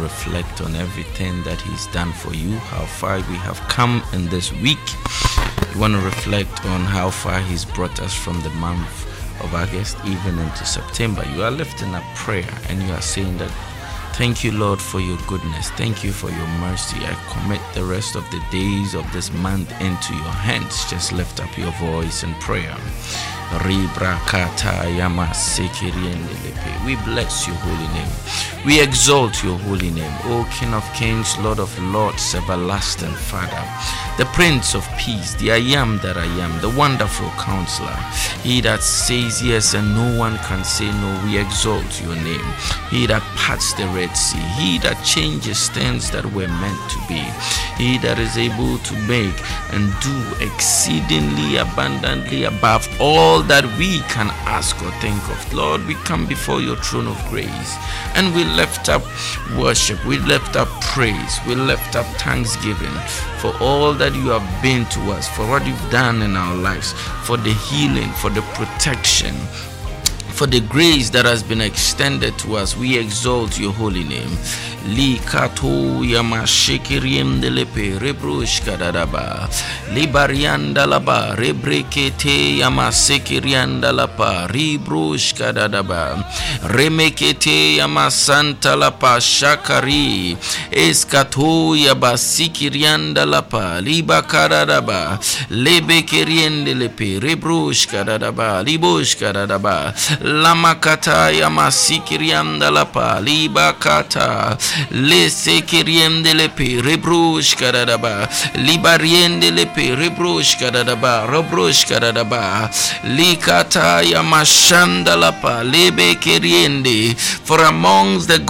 reflect on everything that He's done for you, how far we have come in this week. You want to reflect on how far He's brought us from the month of August even into September. You are lifting up prayer and you are saying that, thank you, Lord, for your goodness. Thank you for your mercy. I commit the rest of the days of this month into your hands. Just lift up your voice in prayer. We bless your holy name. We exalt your holy name, O King of Kings, Lord of Lords, everlasting Father, the Prince of Peace, the I am that I am, the wonderful Counselor, He that says yes and no one can say no. We exalt your name. He that parts the Red Sea, He that changes things that were meant to be, He that is able to make and do exceedingly abundantly above all that we can ask or think of. Lord, we come before your throne of grace and we lift up worship, we lift up praise, we lift up thanksgiving for all that you have been to us, for what you've done in our lives, for the healing, for the protection, for the grace that has been extended to us. We exalt your holy name. Likato yamashikiriem delepe rebrushka dadaba libarianda laba rebrekete yamasekirianda lapa ribrushka dadaba remekete yamasanta lapa shakari eskato yabasikirianda lapa libakaradaba lebekeriende lepe rebrushka dadaba libushka dadaba lamakata yamasikirianda lapa libakata le sekiriende lepe rebrush kadadaba libariende lepe rebrush kadadaba robrush kadadaba likata yamashanda lapa lebe keriende. For amongst the